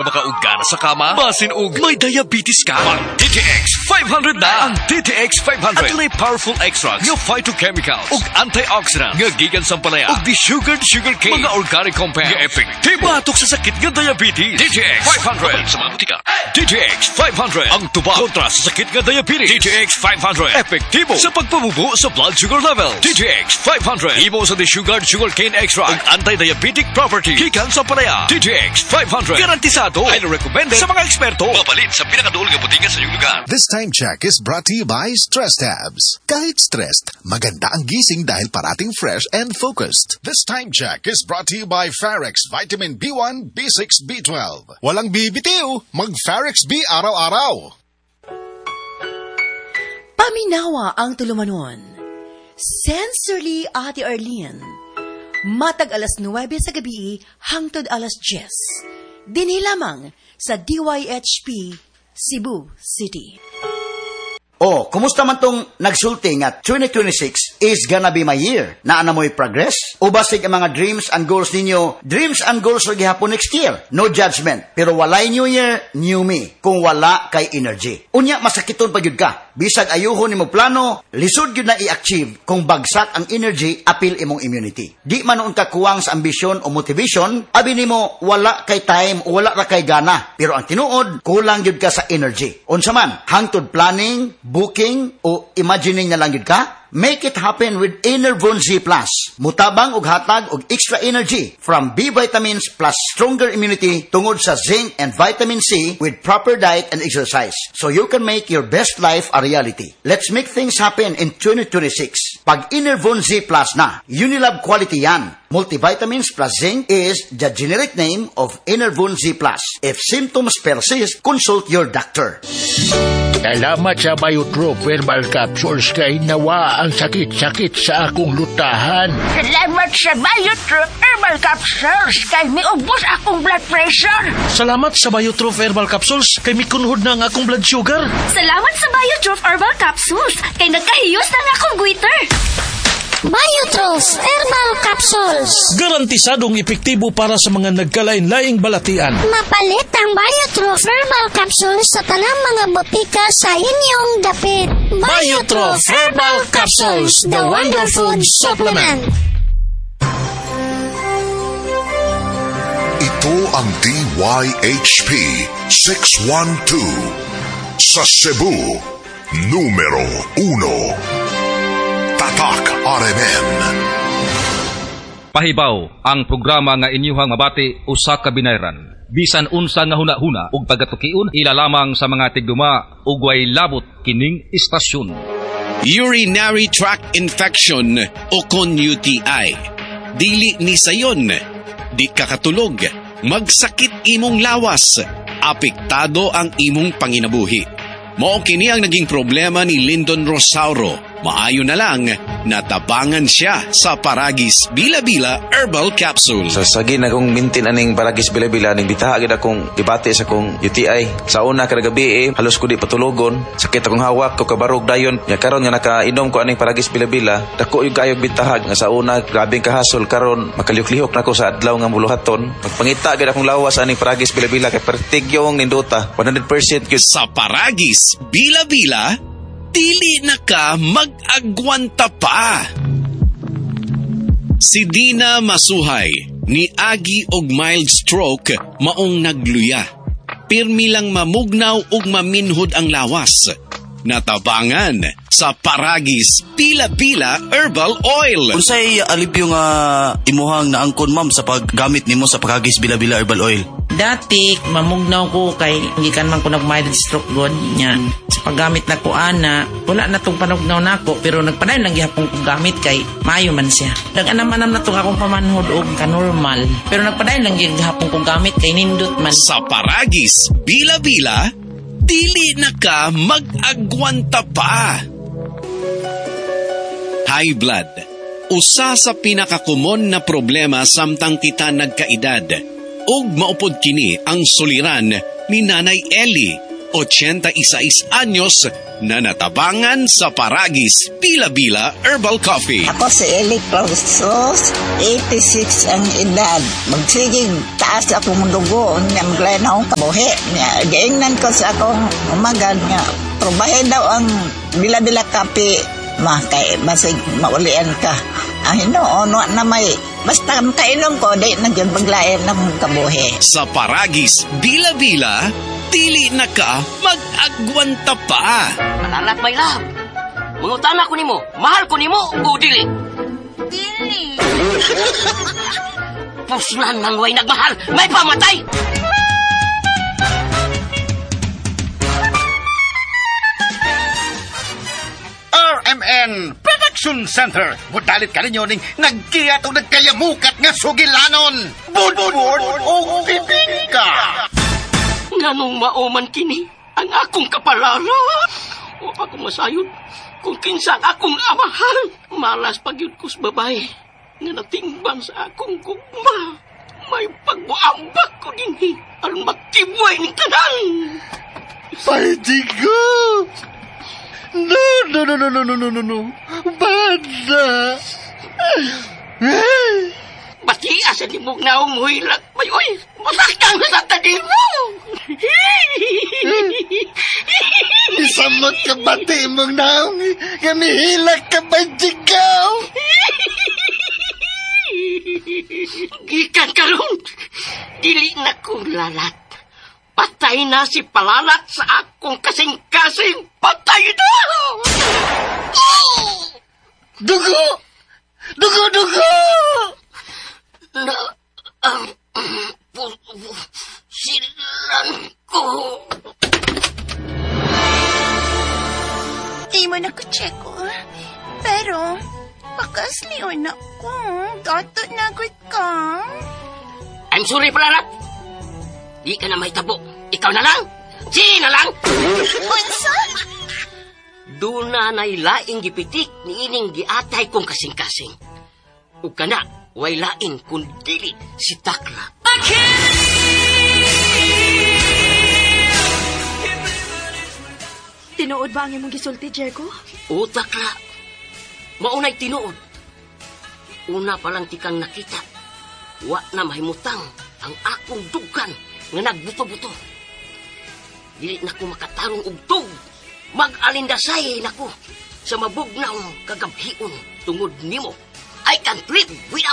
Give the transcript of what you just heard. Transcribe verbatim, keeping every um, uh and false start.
makaugana sa kama, basin ug may diabetes ka. Pang D T X five hundred na. Ang D T X five hundred adunay powerful extracts nga phytochemicals ug antioxidants nga gikan sa palaya ug desugared sugarcane, mga organic compounds nga epektibo batok sa sakit nga diabetes. D T X five hundred sa mga butika. D T X five hundred ang tubag kontra sa sakit nga diabetes. D T X five hundred epektibo sa pagpamubo sa blood sugar level. D T X five hundred imo sa desugared sugarcane extract ug anti-diabetic property gikan sa palaya. D T X five hundred garantisado, highly recommended sa mga eksperto. Mapalit sa pinakaduol nga butika sa iyong lugar. This time check is brought to you by Stress Tabs. Kahit stressed, maganda ang gising dahil parating fresh and focused. This time check is brought to you by Farex Vitamin B one, B six, B twelve. Walang bibitiw, mag-Farex B araw-araw. Paminawa ang tulumanon. Sincerely, Ate Arlene. Matag alas nuwebe sa gabi hangtod alas diyes. Dinhi lamang sa D Y H P Cebu City. Oh, kumusta man tong nagsulti nga twenty twenty-six is gonna be my year? Naana mo'y progress? O basig ang mga dreams and goals ninyo, dreams and goals rin gihapon next year? No judgment. Pero walay new year, new me. Kung wala kay energy. Unya, masakiton pa yun ka. Bisag ayuhon ni mo plano, lisod yun na i-achieve kung bagsak ang energy, apil imong immunity. Di man noon ka kuwang sa ambisyon o motivation, abi ni mo wala kay time o wala ra kay gana. Pero ang tinuod, kulang yun ka sa energy. Unsa man, hangtod planning, booking o imagining na lang yun ka? Make it happen with Enervon Z Plus. Mutabang og hatag og extra energy from B vitamins plus stronger immunity tungod sa zinc and vitamin C with proper diet and exercise. So you can make your best life a reality. Let's make things happen in twenty twenty-six. Pag Enervon Z Plus na, Unilab quality yan. Multivitamins plus zinc is the generic name of Enervon Z Plus. If symptoms persist, consult your doctor. Salamat sa Biotrope Herbal Capsules kay nawa ang sakit-sakit sa akong lutahan. Salamat sa Biotrope Herbal Capsules kay miubos akong blood pressure. Salamat sa Biotrope Herbal Capsules kay mikunhod na ang akong blood sugar. Salamat sa Biotrope Herbal Capsules kay nagkahiyos na ang akong goiter. Biotrope Herbal Capsules. Garantisadong epektibo para sa mga nagkalain-laing balatian. Mapalit ang Biotrope Herbal Capsules sa tanang mga botika sa inyong dapit. Biotrope Herbal Capsules, the Wonder Food Supplement. Ito ang D Y H P six one two sa Cebu, numero uno. Tatak R M N. Pahibaw ang programa nga inyuhang mabati usa ka binayran. Bisan unsa nga hunahuna ug pagatukiun ila lamang sa mga tigduma ug way labot kining istasyon. Urinary tract infection o kon U T I. Dili ni sayon, di kakatulog, magsakit imong lawas, apektado ang imong panginabuhi. Mao kini ang naging problema ni Lyndon Rosauro. Maayo na lang, natabangan siya sa Paragis Bila-Bila Herbal Capsule. Sa sagi na kong mintin aning Paragis Bila-Bila, ning bitaha gid akong gibati sa kong U T I. Sa una kada gabi eh, halos ko di patulogon. Sakit akong hawak ko kabarog dayon. Nya karon nga nakainom ko aning Paragis Bila-Bila, dako yung kayog bitahag nga sa una grabing kahasol karon makalihok-lihok nako sa adlaw nga muluhaton. Pagpangita gid akong lawas aning Paragis Bila-Bila kay pertigyong nindota one hundred percent gyud. Sa Paragis Bila-Bila, dili na ka mag-agwanta pa. Si Dina Masuhay ni Agi og mild stroke maong nagluya. Pirmi lang mamugnaw ug maminhod ang lawas. Natabangan sa Paragis Bila-Bila Herbal Oil. Unsay alipyo nga imuhang naangkon ma'am sa paggamit nimo sa Paragis Bila-Bila Herbal Oil? Dati, mamugnaw ko kay gikan man ko nag-mild stroke god niya. Sa paggamit na ko ana, wala na tong panugnaw nako pero nagpadayon lang gihapon kong gamit kay maayo man siya. Nag-anam-anam na tong akong pamanhod og ka-normal pero nagpadayon lang gihapon kong gamit kay nindot man. Sa Paragis Bila-Bila, dili na ka mag-agwanta pa. High blood, usa sa pinakakumon na problema samtang kita nagkaedad. Og maupod kini ang suliran ni Nanay Ellie eighty-six anyos na natabangan sa Paragis Bila-Bila Herbal Coffee. Ako si Eli Clausos, eighty-six ang edad. Magsigig taas akong dugo, niya maglayan akong kabuhi. Gaingnan ko sa akong umagan niya. Probahe daw ang Bila-Bila Coffee, ma, kay basig maulian ka. Ah, hinoono na may, basta kainom ko, di na dyan maglayan ng kabuhi. Sa Paragis Bila-Bila, dili na ka mag-agwanta pa. Malalat, my love. Mangutana ko nimo, mahal ko nimo o dili? Dili. Puslan nang way nagmahal, may pamatay. R M N Production Center. Budalit ka ninyo ning nagkiyat o nagkayamukat nga sugilanon. Budbud o bibingka. Nganong mauman kini ang akong kapalaran. O ako masayod kung kinsa akong amahan. Malas pagyud ko sa babae nga natingban sa akong gugma. May pagbuambak ko dinhi aron magtibuay ni tanan. Paidigo! No, no, no, no, no, no, no, no, no. Bada! Batia sa limog na umuhilat. May oy, masakang sa tadim mo. Isamot ka bati mong naong gamihilak ka ba, Jigaw? Gikan karon, dili na kong lalat. Patay na si Palalat sa akong kasing-kasing. Patay na! Oh! Dugo! Dugo, dugo! Na ang um, silan ko. Di mo na ko check ko. Pero, bakas liyon ako. Gato na agad ka. I'm sorry, Palalat. Di ka na may tabo. Ikaw na lang. Si na lang. Unsa? Doon na nailaing gipitik ni ining giatay kong kasing-kasing. Ug kana, way lain kung dili si Takla. Tinuod ba ang imong gisulti, Jericho? O, Takla. Maunay tinuod. Una pa lang tikang nakita. Wa na mahimutang ang akong dugan nga nagbuto-buto. Dili na ko makatarong og tug. Mag-alindasay na ko sa mabugnaw kagabhion tungod nimo. I can't live without